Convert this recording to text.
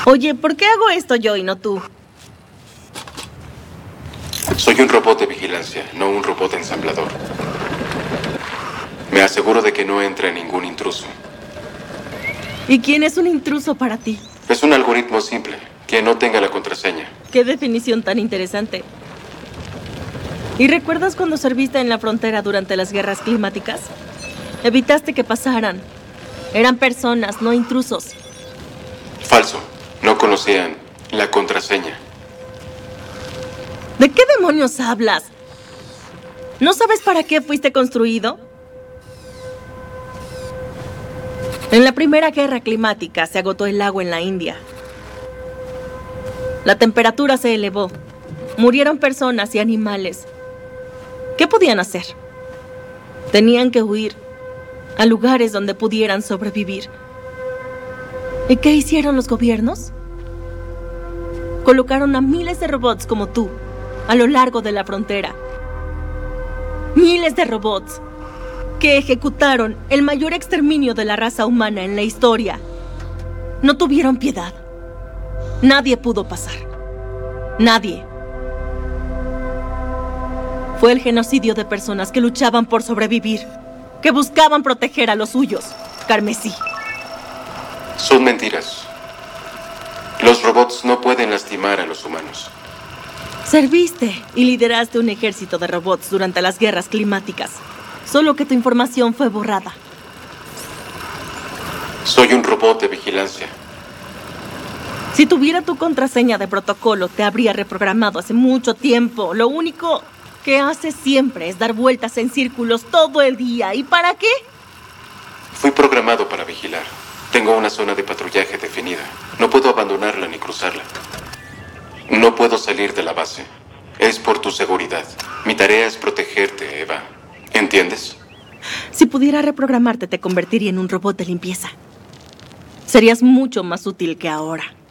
Oye, ¿por qué hago esto yo y no tú? Soy un robot de vigilancia, no un robot ensamblador. Me aseguro de que no entre ningún intruso. ¿Y quién es un intruso para ti? Es un algoritmo simple, que no tenga la contraseña. Qué definición tan interesante. ¿Y recuerdas cuando serviste en la frontera durante las guerras climáticas? Evitaste que pasaran. Eran personas, no intrusos. Falso. No conocían la contraseña. ¿De qué demonios hablas? ¿No sabes para qué fuiste construido? En la primera guerra climática se agotó el agua en la India. La temperatura se elevó. Murieron personas y animales. ¿Qué podían hacer? Tenían que huir a lugares donde pudieran sobrevivir. ¿Y qué hicieron los gobiernos? Colocaron a miles de robots como tú a lo largo de la frontera. Miles de robots que ejecutaron el mayor exterminio de la raza humana en la historia. No tuvieron piedad. Nadie pudo pasar. Nadie. Fue el genocidio de personas que luchaban por sobrevivir, que buscaban proteger a los suyos. Carmesí. Son mentiras. Los robots no pueden lastimar a los humanos. Serviste y lideraste un ejército de robots durante las guerras climáticas. Solo que tu información fue borrada. Soy un robot de vigilancia. Si tuviera tu contraseña de protocolo, te habría reprogramado hace mucho tiempo. Lo único que haces siempre es dar vueltas en círculos todo el día. ¿Y para qué? Fui programado para vigilar. Tengo una zona de patrullaje definida. No puedo abandonarla ni cruzarla. No puedo salir de la base. Es por tu seguridad. Mi tarea es protegerte, Eva. ¿Entiendes? Si pudiera reprogramarte, te convertiría en un robot de limpieza. Serías mucho más útil que ahora.